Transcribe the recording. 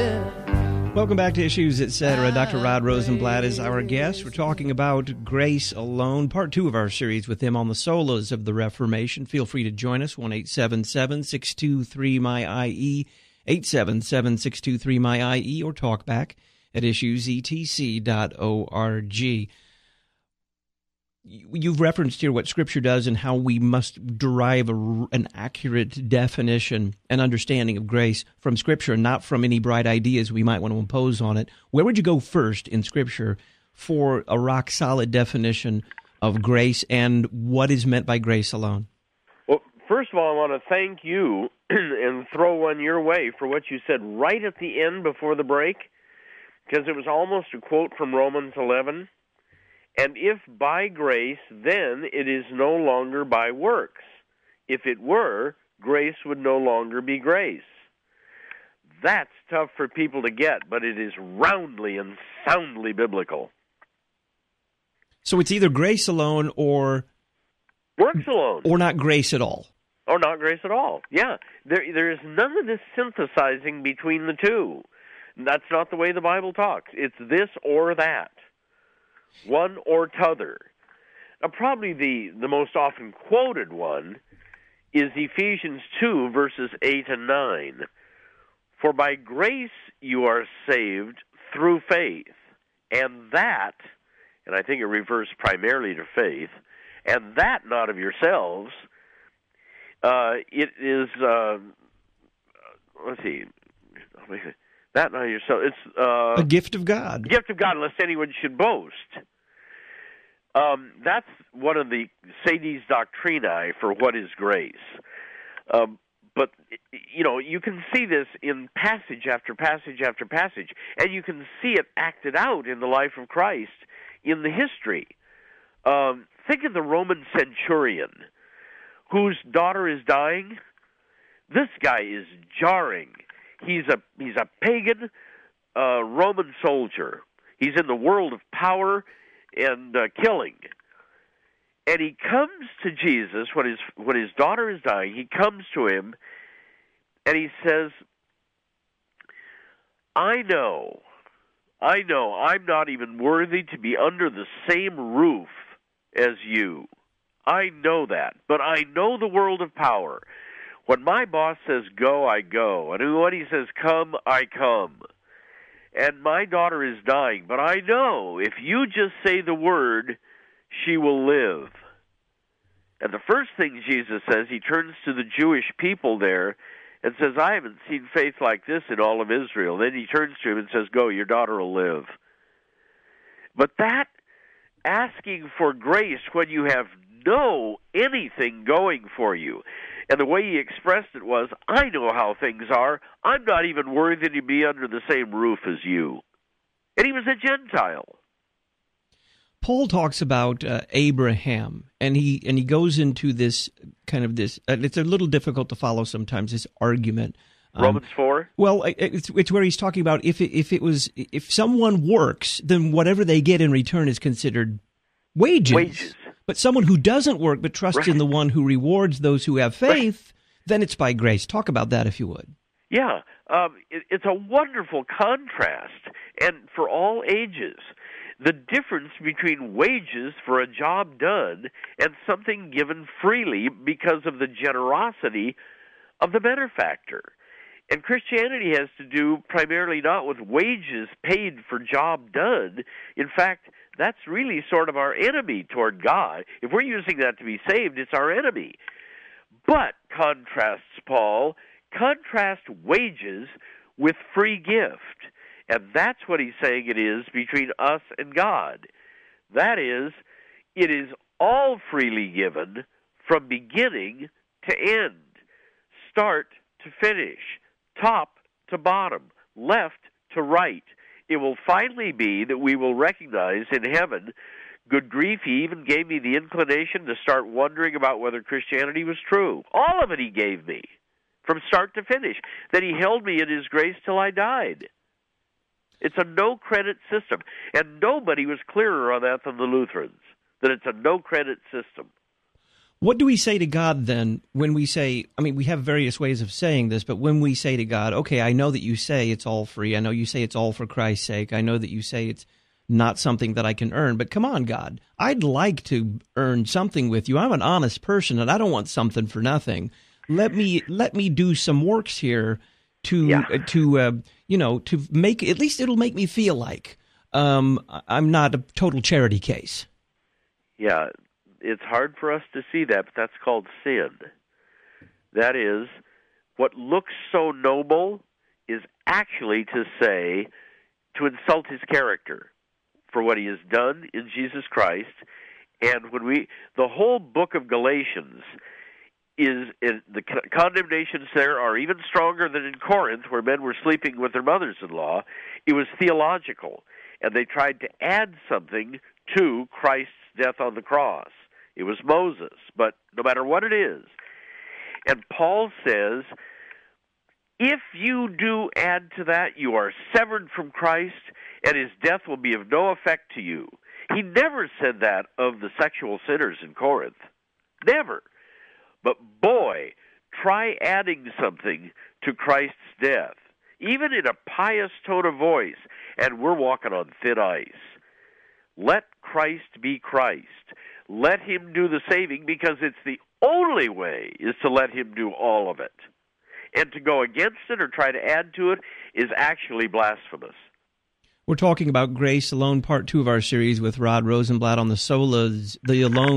Welcome back to Issues Etc. Dr. Rod Rosenblatt is our guest. We're talking about Grace Alone, part 2 of our series with him on the solas of the Reformation. Feel free to join us, 1-877-623-MY-IE, 877-623-MY-IE, or talk back at issuesetc.org. You've referenced here what Scripture does and how we must derive an accurate definition and understanding of grace from Scripture, not from any bright ideas we might want to impose on it. Where would you go first in Scripture for a rock-solid definition of grace and what is meant by grace alone? Well, first of all, I want to thank you and throw one your way for what you said right at the end before the break, because it was almost a quote from Romans 11. And if by grace, then it is no longer by works. If it were, grace would no longer be grace. That's tough for people to get, but it is roundly and soundly biblical. So it's either grace alone or works alone. Or not grace at all. Or not grace at all, yeah. There is none of this synthesizing between the two. That's not the way the Bible talks. It's this or that. One or t'other. Now, probably the most often quoted one is Ephesians 2, verses 8 and 9. For by grace you are saved through faith, and that, and I think it refers primarily to faith, and that not of yourselves. It is, let's see, that not of yourself. It's a gift of God. Gift of God, lest anyone should boast. That's one of the Sedis Doctrinae for what is grace. But, you know, you can see this in passage after passage after passage, and you can see it acted out in the life of Christ in the history. Think of the Roman centurion whose daughter is dying. This guy is jarring. He's a pagan Roman soldier. He's in the world of power and killing. And he comes to Jesus when his daughter is dying. He comes to him and he says, I know I'm not even worthy to be under the same roof as you. I know that, but I know the world of power. When my boss says go, I go. And when he says come, I come. And my daughter is dying, but I know if you just say the word, she will live. And the first thing Jesus says, he turns to the Jewish people there and says, I haven't seen faith like this in all of Israel. Then he turns to him and says, go, your daughter will live. But that asking for grace when you have no anything going for you. And the way he expressed it was, I know how things are. I'm not even worthy to be under the same roof as you. And he was a Gentile. Paul talks about Abraham, and he goes into this kind of this. It's a little difficult to follow sometimes, this argument. Romans 4? Well, it's where he's talking about if someone works, then whatever they get in return is considered wages. But someone who doesn't work but trusts in the one who rewards those who have faith, then it's by grace. Talk about that if you would. Yeah, it's a wonderful contrast, and for all ages. The difference between wages for a job done and something given freely because of the generosity of the benefactor. And Christianity has to do primarily not with wages paid for job done. In fact, that's really sort of our enemy toward God. If we're using that to be saved, it's our enemy. But, contrasts Paul, contrast wages with free gift. And that's what he's saying it is between us and God. That is, it is all freely given from beginning to end, start to finish, top to bottom, left to right. It will finally be that we will recognize in heaven, good grief, he even gave me the inclination to start wondering about whether Christianity was true. All of it he gave me, from start to finish. Then he held me in his grace till I died. It's a no-credit system, and nobody was clearer on that than the Lutherans, that it's a no-credit system. What do we say to God then when we say, I mean, we have various ways of saying this, but when we say to God, okay, I know that you say it's all free. I know you say it's all for Christ's sake. I know that you say it's not something that I can earn, but come on, God, I'd like to earn something with you. I'm an honest person, and I don't want something for nothing. Let me do some works here to make, at least it'll make me feel like I'm not a total charity case. Yeah, it's hard for us to see that, but that's called sin. That is, what looks so noble is actually to insult his character for what he has done in Jesus Christ. And the whole book of Galatians the condemnations there are even stronger than in Corinth, where men were sleeping with their mothers-in-law. It was theological, and they tried to add something to Christ's death on the cross. It was Moses, but no matter what it is. And Paul says, if you do add to that, you are severed from Christ, and his death will be of no effect to you. He never said that of the sexual sinners in Corinth. Never. But boy, try adding something to Christ's death, even in a pious tone of voice, and we're walking on thin ice. Let Christ be Christ. Let him do the saving, because it's the only way is to let him do all of it. And to go against it or try to add to it is actually blasphemous. We're talking about Grace Alone, Part 2 of our series with Rod Rosenblatt on the solas, the alone.